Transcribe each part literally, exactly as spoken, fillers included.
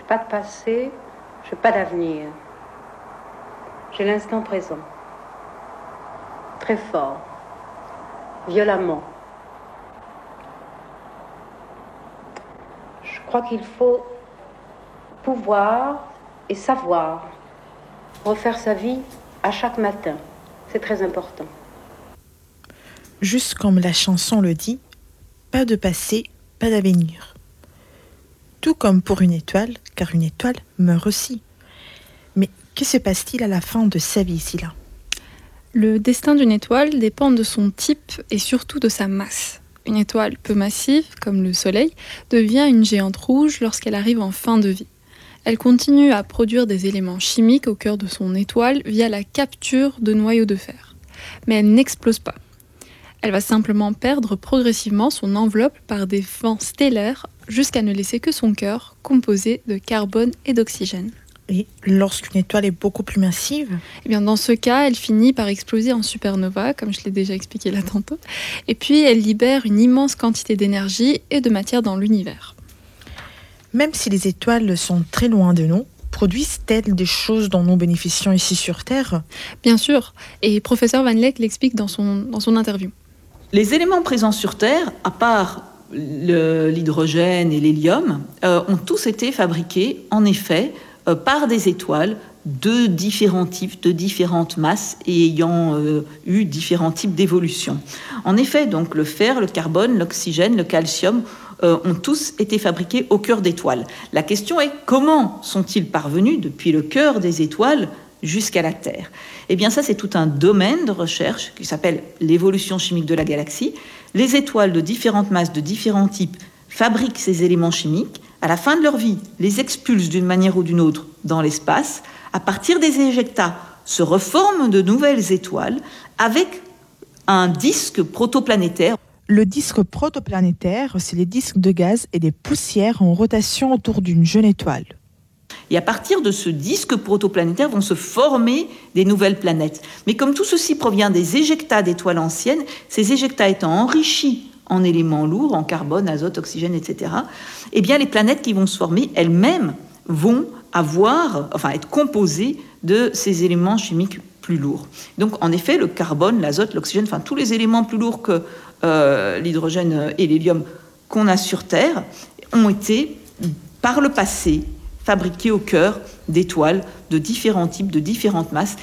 J'ai pas de passé, j'ai pas d'avenir. J'ai l'instant présent. Très fort. Violemment. Je crois qu'il faut pouvoir et savoir refaire sa vie à chaque matin. C'est très important. Juste comme la chanson le dit, pas de passé, pas d'avenir. Tout comme pour une étoile, car une étoile meurt aussi. Mais que se passe-t-il à la fin de sa vie, Scylla ? Le destin d'une étoile dépend de son type et surtout de sa masse. Une étoile peu massive, comme le Soleil, devient une géante rouge lorsqu'elle arrive en fin de vie. Elle continue à produire des éléments chimiques au cœur de son étoile via la capture de noyaux de fer. Mais elle n'explose pas. Elle va simplement perdre progressivement son enveloppe par des vents stellaires jusqu'à ne laisser que son cœur, composé de carbone et d'oxygène. Et lorsqu'une étoile est beaucoup plus massive ? Eh bien, dans ce cas, elle finit par exploser en supernova, comme je l'ai déjà expliqué là tantôt. Et puis, elle libère une immense quantité d'énergie et de matière dans l'univers. Même si les étoiles sont très loin de nous, produisent-elles des choses dont nous bénéficions ici sur Terre ? Bien sûr, et professeur Van Leck l'explique dans son, dans son interview. Les éléments présents sur Terre, à part le, l'hydrogène et l'hélium, euh, ont tous été fabriqués, en effet, euh, par des étoiles de différents types, de différentes masses et ayant euh, eu différents types d'évolution. En effet, donc, le fer, le carbone, l'oxygène, le calcium euh, ont tous été fabriqués au cœur d'étoiles. La question est, comment sont-ils parvenus depuis le cœur des étoiles jusqu'à la Terre ? Eh bien ça, c'est tout un domaine de recherche qui s'appelle l'évolution chimique de la galaxie. Les étoiles de différentes masses, de différents types, fabriquent ces éléments chimiques. À la fin de leur vie, les expulsent d'une manière ou d'une autre dans l'espace. À partir des éjectats, se reforment de nouvelles étoiles avec un disque protoplanétaire. Le disque protoplanétaire, c'est les disques de gaz et des poussières en rotation autour d'une jeune étoile. Et à partir de ce disque protoplanétaire vont se former des nouvelles planètes. Mais comme tout ceci provient des éjectats d'étoiles anciennes, ces éjectats étant enrichis en éléments lourds, en carbone, azote, oxygène, et cetera, eh bien les planètes qui vont se former elles-mêmes vont avoir, enfin être composées de ces éléments chimiques plus lourds. Donc en effet, le carbone, l'azote, l'oxygène, enfin tous les éléments plus lourds que euh, l'hydrogène et l'hélium qu'on a sur Terre ont été, par le passé, fabriqués au cœur d'étoiles de différents types, de différentes masses.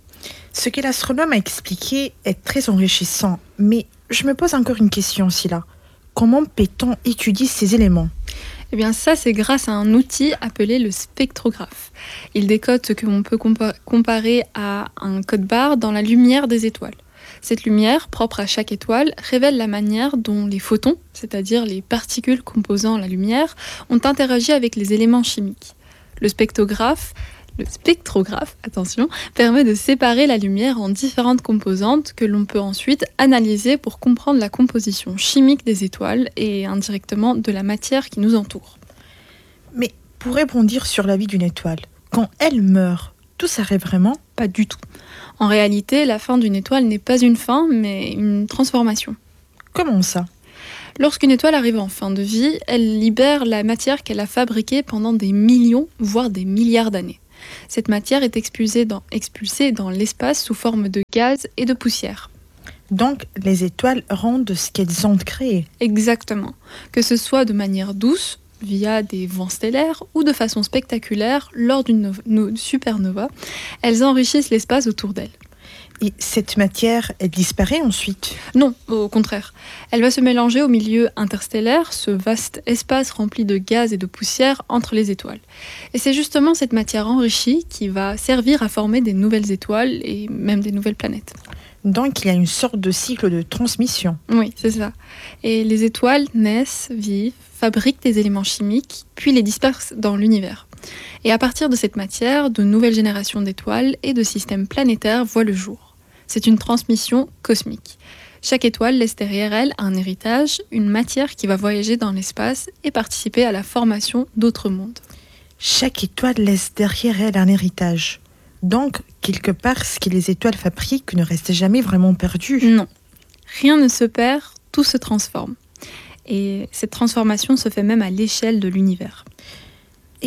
Ce que l'astronome a expliqué est très enrichissant, mais je me pose encore une question, Scylla. Comment peut-on étudier ces éléments ? Eh bien ça, c'est grâce à un outil appelé le spectrographe. Il décode ce que l'on peut compa- comparer à un code-barre dans la lumière des étoiles. Cette lumière, propre à chaque étoile, révèle la manière dont les photons, c'est-à-dire les particules composant la lumière, ont interagi avec les éléments chimiques. Le spectrographe, le spectrographe, attention, permet de séparer la lumière en différentes composantes que l'on peut ensuite analyser pour comprendre la composition chimique des étoiles et indirectement de la matière qui nous entoure. Mais pour rebondir sur la vie d'une étoile, quand elle meurt, tout s'arrête vraiment ? Pas du tout. En réalité, la fin d'une étoile n'est pas une fin, mais une transformation. Comment ça ? Lorsqu'une étoile arrive en fin de vie, elle libère la matière qu'elle a fabriquée pendant des millions, voire des milliards d'années. Cette matière est expulsée dans, expulsée dans l'espace sous forme de gaz et de poussière. Donc, les étoiles rendent ce qu'elles ont créé. Exactement. Que ce soit de manière douce, via des vents stellaires, ou de façon spectaculaire, lors d'une nova, no, supernova, elles enrichissent l'espace autour d'elles. Et cette matière, elle disparaît ensuite ? Non, au contraire. Elle va se mélanger au milieu interstellaire, ce vaste espace rempli de gaz et de poussière entre les étoiles. Et c'est justement cette matière enrichie qui va servir à former des nouvelles étoiles et même des nouvelles planètes. Donc il y a une sorte de cycle de transmission. Oui, c'est ça. Et les étoiles naissent, vivent, fabriquent des éléments chimiques, puis les dispersent dans l'univers. Et à partir de cette matière, de nouvelles générations d'étoiles et de systèmes planétaires voient le jour. C'est une transmission cosmique. Chaque étoile laisse derrière elle un héritage, une matière qui va voyager dans l'espace et participer à la formation d'autres mondes. Chaque étoile laisse derrière elle un héritage. Donc, quelque part, ce que les étoiles fabriquent ne reste jamais vraiment perdu. Non. Rien ne se perd, tout se transforme. Et cette transformation se fait même à l'échelle de l'univers. Et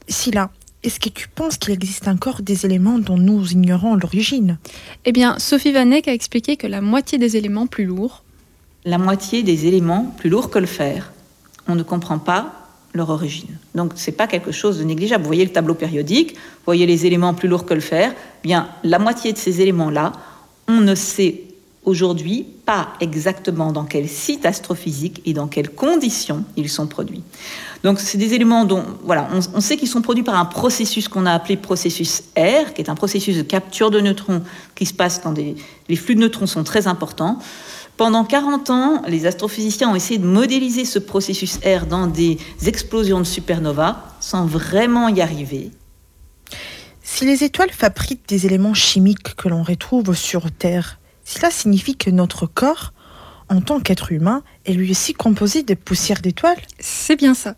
Scylla, est-ce que tu penses qu'il existe encore des éléments dont nous ignorons l'origine? Eh bien, Sophie Van Eck a expliqué que la moitié des éléments plus lourds, La moitié des éléments plus lourds que le fer, on ne comprend pas leur origine. Donc, ce n'est pas quelque chose de négligeable. Vous voyez le tableau périodique, vous voyez les éléments plus lourds que le fer. Bien, la moitié de ces éléments-là, on ne sait aujourd'hui pas exactement dans quel site astrophysique et dans quelles conditions ils sont produits. Donc, c'est des éléments dont, voilà, on, on sait qu'ils sont produits par un processus qu'on a appelé processus R, qui est un processus de capture de neutrons qui se passe quand des, les flux de neutrons sont très importants. Pendant quarante ans, les astrophysiciens ont essayé de modéliser ce processus R dans des explosions de supernovas sans vraiment y arriver. Si les étoiles fabriquent des éléments chimiques que l'on retrouve sur Terre, cela signifie que notre corps, en tant qu'être humain, est lui aussi composé de poussière d'étoiles? c'est bien ça.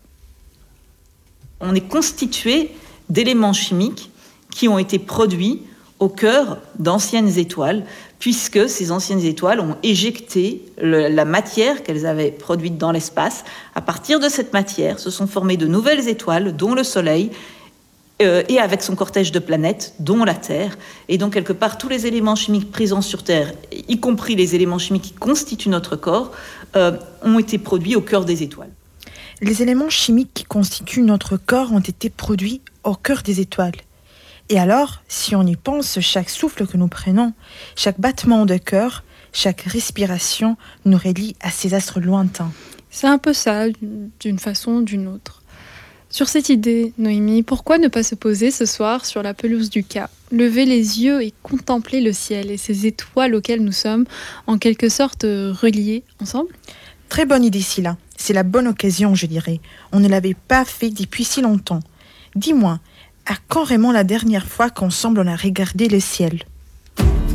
On est constitué d'éléments chimiques qui ont été produits au cœur d'anciennes étoiles, puisque ces anciennes étoiles ont éjecté le, la matière qu'elles avaient produite dans l'espace. À partir de cette matière, se sont formées de nouvelles étoiles, dont le Soleil, euh, et avec son cortège de planètes, dont la Terre. Et donc, quelque part, tous les éléments chimiques présents sur Terre, y compris les éléments chimiques qui constituent notre corps, euh, ont été produits au cœur des étoiles. Les éléments chimiques qui constituent notre corps ont été produits au cœur des étoiles. Et alors, si on y pense, chaque souffle que nous prenons, chaque battement de cœur, chaque respiration nous relie à ces astres lointains. C'est un peu ça, d'une façon ou d'une autre. Sur cette idée, Noémie, pourquoi ne pas se poser ce soir sur la pelouse du Cap, lever les yeux et contempler le ciel et ces étoiles auxquelles nous sommes en quelque sorte reliés ensemble? Très bonne idée, Scylla. C'est la bonne occasion, je dirais. On ne l'avait pas fait depuis si longtemps. Dis-moi, à quand vraiment la dernière fois qu'ensemble on a regardé le ciel?